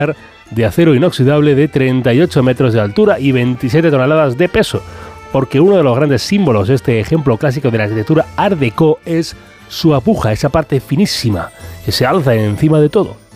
de acero inoxidable de 38 metros de altura y 27 toneladas de peso, porque uno de los grandes símbolos de este ejemplo clásico de la arquitectura Art Deco es su apuja, esa parte finísima que se alza encima de todo.